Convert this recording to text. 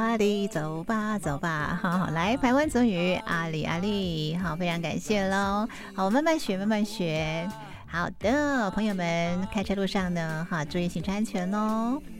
阿里，走吧走吧，好，来台湾族语，阿里阿里，好，非常感谢喽。好，我慢慢学，慢慢学。好的，朋友们，开车路上呢，哈，注意行车安全哦。